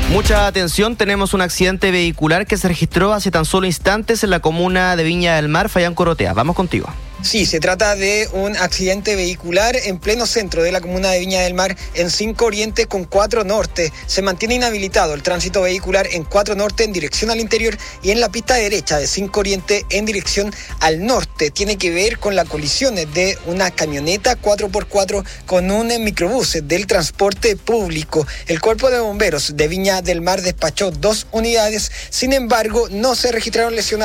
Mucha atención, tenemos un accidente vehicular que se registró hace tan solo instantes en la comuna de Viña del Mar, Fabián Corrotea. Vamos contigo. Sí, se trata de un accidente vehicular en pleno centro de la comuna de Viña del Mar, en 5 Oriente con 4 Norte. Se mantiene inhabilitado el tránsito vehicular en 4 Norte en dirección al interior y en la pista derecha de 5 Oriente en dirección al norte. Tiene que ver con la colisión de una camioneta 4x4 con un microbús del transporte público. El Cuerpo de Bomberos de Viña del Mar despachó 2 unidades, sin embargo, no se registraron lesionados.